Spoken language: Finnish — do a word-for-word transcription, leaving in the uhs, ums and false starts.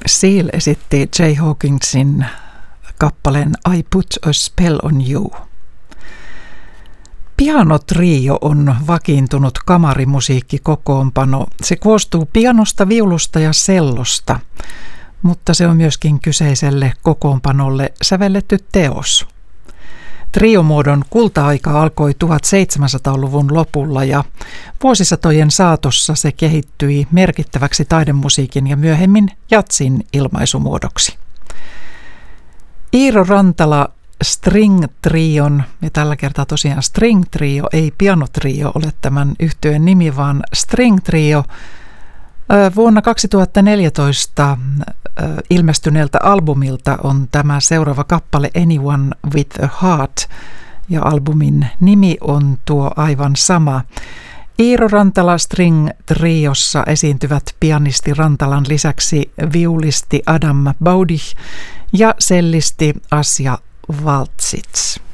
Seal esitti Jay Hawkinsin kappaleen I Put a Spell on You. Pianotrio on vakiintunut kamarimusiikkikokoonpano. Se koostuu pianosta, viulusta ja sellosta, mutta se on myöskin kyseiselle kokoonpanolle sävelletty teos. Triomuodon kulta-aika alkoi tuhatseitsemänsataaluvun lopulla ja vuosisatojen saatossa se kehittyi merkittäväksi taidemusiikin ja myöhemmin jatsin ilmaisumuodoksi. Iiro Rantala String Trion, ja tällä kertaa tosiaan String Trio, ei pianotrio ole tämän yhtyeen nimi, vaan String Trio, vuonna kaksituhattaneljätoista ilmestyneeltä albumilta on tämä seuraava kappale Anyone with a Heart, ja albumin nimi on tuo aivan sama. Iiro Rantala String Triossa esiintyvät pianisti Rantalan lisäksi viulisti Adam Baudich ja sellisti Asja Valtsits.